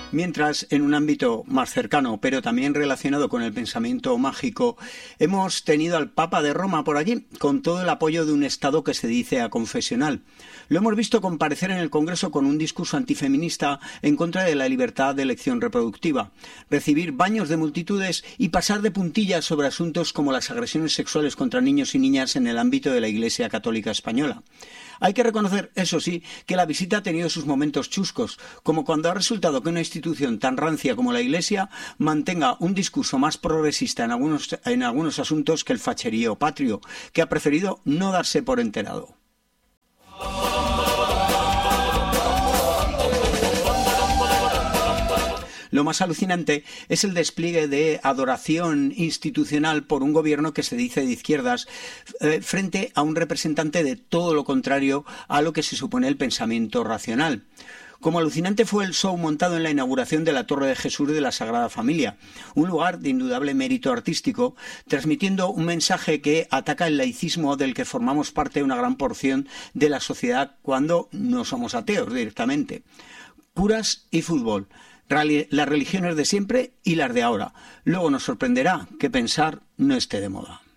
Mientras, en un ámbito más cercano, pero también relacionado con el pensamiento mágico, hemos tenido al Papa de Roma por allí, con todo el apoyo de un Estado que se dice aconfesional. Lo hemos visto comparecer en el Congreso con un discurso antifeminista en contra de la libertad de elección reproductiva, recibir baños de multitudes y pasar de puntillas sobre asuntos como las agresiones sexuales contra niños y niñas en el ámbito de la Iglesia Católica Española. Hay que reconocer, eso sí, que la visita ha tenido sus momentos chuscos, como cuando ha resultado que una institución tan rancia como la Iglesia mantenga un discurso más progresista en algunos asuntos que el facherío patrio, que ha preferido no darse por enterado. Lo más alucinante es el despliegue de adoración institucional por un gobierno que se dice de izquierdas frente a un representante de todo lo contrario a lo que se supone el pensamiento racional. Como alucinante fue el show montado en la inauguración de la Torre de Jesús de la Sagrada Familia, un lugar de indudable mérito artístico, transmitiendo un mensaje que ataca el laicismo del que formamos parte una gran porción de la sociedad cuando no somos ateos directamente. Curas y fútbol. Las religiones de siempre y las de ahora. Luego nos sorprenderá que pensar no esté de moda.